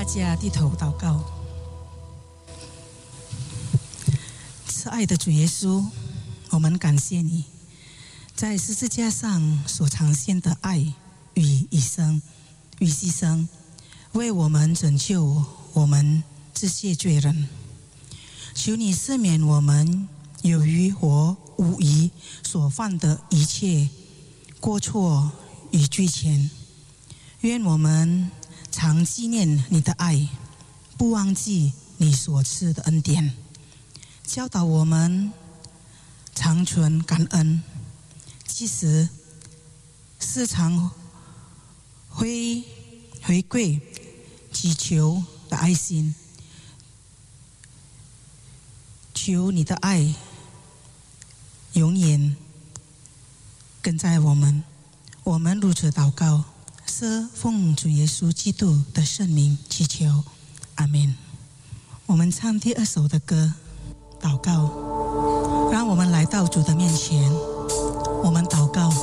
大家低头祷告。慈爱的主耶稣，我们感谢你，在十字架上所呈现的爱与牺牲，为我们拯救我们这些罪人。求你赦免我们有余或无意所犯的一切过错与罪愆。愿我们常纪念你的爱，不忘记你所赐的恩典，教导我们常存感恩，即使时常回归祈求的爱心。求你的爱永远跟在我们。我们如此祷告，是奉主耶稣基督的圣名祈求，阿们。我们唱第2首的歌，祷告，让我们来到主的面前。